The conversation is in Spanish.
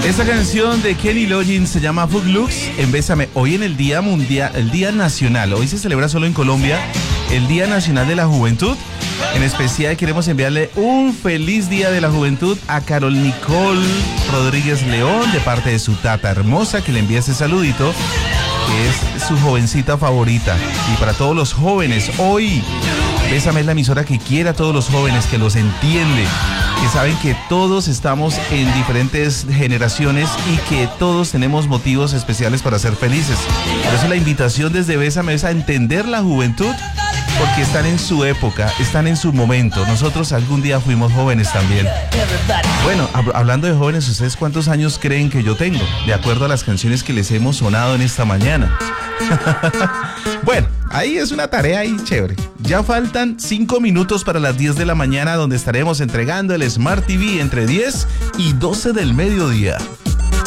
Esta canción de Kenny Loggins se llama Footloose en Bésame. Hoy en el Día Mundial, el Día Nacional, hoy se celebra solo en Colombia, el Día Nacional de la Juventud. En especial queremos enviarle un feliz Día de la Juventud a Carol Nicole Rodríguez León, de parte de su tata hermosa, que le envía ese saludito, que es su jovencita favorita. Y para todos los jóvenes, hoy Bésame es la emisora que quiere a todos los jóvenes, que los entiende, que saben que todos estamos en diferentes generaciones y que todos tenemos motivos especiales para ser felices. Por eso la invitación desde Bésame es a entender la juventud, porque están en su época, están en su momento. Nosotros algún día fuimos jóvenes también. Bueno, hablando de jóvenes, ¿ustedes cuántos años creen que yo tengo? De acuerdo a las canciones que les hemos sonado en esta mañana. Bueno, ahí es una tarea ahí chévere. Ya faltan 5 minutos para las 10 de la mañana, donde estaremos entregando el Smart TV entre 10 y 12 del mediodía.